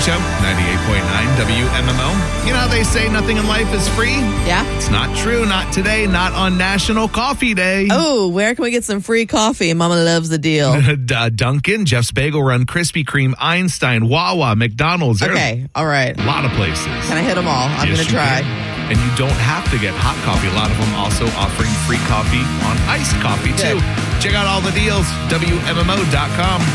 Show 98.9 WMMO. You know how they say nothing in life is free? Yeah. It's not true. Not today. Not on National Coffee Day. Oh, where can we get some free coffee? Mama loves the deal. Dunkin', Jeff's Bagel Run, Krispy Kreme, Einstein, Wawa, McDonald's. Okay. All right. A lot of places. Can I hit them all? I'm Yes, going to you try. can. And you don't have to get hot coffee. A lot of them also offering free coffee on iced coffee, too. Good. Check out all the deals. WMMO.com.